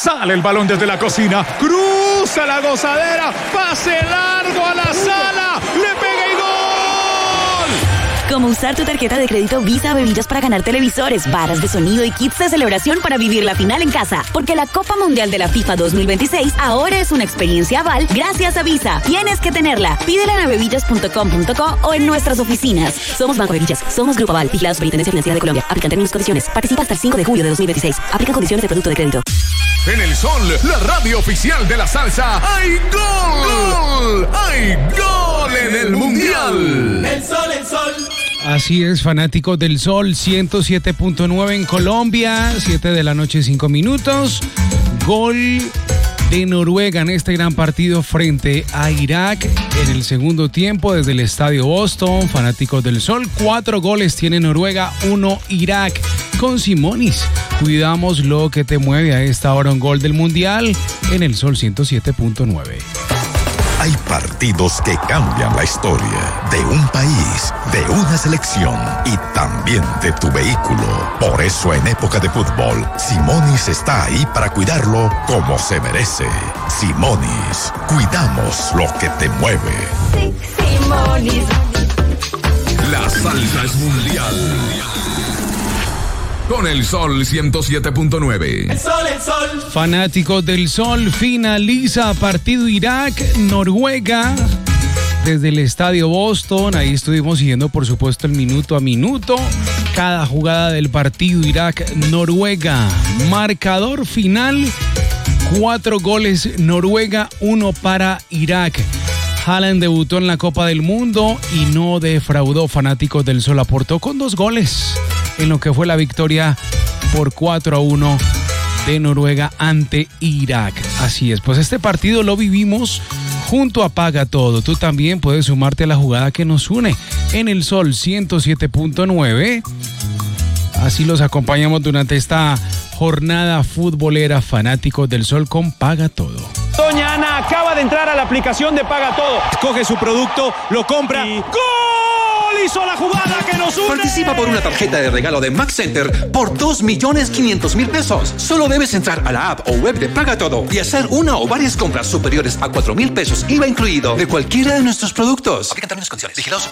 Sale el balón desde la cocina, cruza la gozadera, pase largo a la sala, le pega y gol. Como usar tu tarjeta de crédito Visa Bebidas para ganar televisores, barras de sonido y kits de celebración para vivir la final en casa. Porque la Copa Mundial de la FIFA 2026 ahora es una experiencia Aval gracias a Visa. Tienes que tenerla. Pídela en bebidas.com.co o en nuestras oficinas. Somos Banco Bebidas. Somos Grupo Aval. Vigilados por Superintendencia Financiera de Colombia. Aplican términos y condiciones. Participa hasta el 5 de julio de 2026. Aplican condiciones de producto de crédito. En El Sol, la radio oficial de la salsa, ¡hay gol! ¡Hay gol en el Mundial! El Sol, el Sol. Así es, fanáticos del Sol, 107.9 en Colombia, 7 de la noche, 5 minutos. Gol de Noruega en este gran partido frente a Irak en el segundo tiempo desde el Estadio Boston. Fanáticos del Sol, 4 goles tiene Noruega, 1 Irak. Con Simonis, cuidamos lo que te mueve a esta hora, un gol del Mundial en el Sol 107.9. Hay partidos que cambian la historia de un país, de una selección y también de tu vehículo. Por eso en época de fútbol, Simonis está ahí para cuidarlo como se merece. Simonis, cuidamos lo que te mueve. Simonis. La salsa es mundial. Con El Sol 107.9. El Sol, el Sol. Fanáticos del Sol, finaliza partido Irak-Noruega desde el Estadio Boston. Ahí estuvimos siguiendo, por supuesto, el minuto a minuto. Cada jugada del partido Irak-Noruega. Marcador final, 4 goles Noruega, 1 para Irak. Haaland debutó en la Copa del Mundo y no defraudó. Fanáticos del Sol, aportó con 2 goles en lo que fue la victoria por 4-1 de Noruega ante Irak. Así es, pues este partido lo vivimos junto a Paga Todo. Tú también puedes sumarte a la jugada que nos une en El Sol 107.9. Así los acompañamos durante esta jornada futbolera. Fanáticos del Sol con Paga Todo. Doña Ana acaba de entrar a la aplicación de Paga Todo. Coge su producto, lo compra y ¡gol! Hizo la jugada que nos une. Participa por una tarjeta de regalo de Max Center por 2.500.000 pesos. Solo debes entrar a la app o web de Paga Todo y hacer una o varias compras superiores a 4.000 pesos, IVA incluido, de cualquiera de nuestros productos. Aplican términos y condiciones. Vigilados.